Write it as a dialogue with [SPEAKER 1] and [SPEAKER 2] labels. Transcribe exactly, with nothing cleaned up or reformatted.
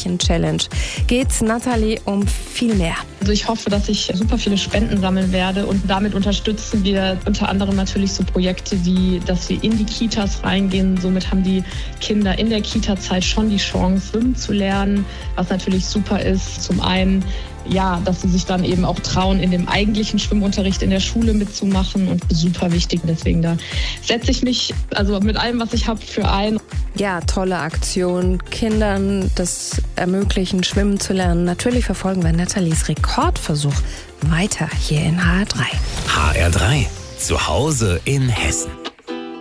[SPEAKER 1] Schwimmflächen-Challenge geht es Nathalie um viel mehr.
[SPEAKER 2] Also ich hoffe, dass ich super viele Spenden sammeln werde und damit unterstützen wir unter anderem natürlich so Projekte wie, dass wir in die Kitas reingehen. Somit haben die Kinder in der Kita-Zeit schon die Chance, schwimmen zu lernen, was natürlich super ist. Zum einen, ja, dass sie sich dann eben auch trauen, in dem eigentlichen Schwimmunterricht in der Schule mitzumachen und super wichtig. Deswegen da setze ich mich also mit allem, was ich habe, für ein.
[SPEAKER 1] Ja, tolle Aktion, Kindern das ermöglichen, schwimmen zu lernen. Natürlich verfolgen wir Nathalies Rekordversuch weiter hier in H R drei.
[SPEAKER 3] H R drei, zu Hause in Hessen.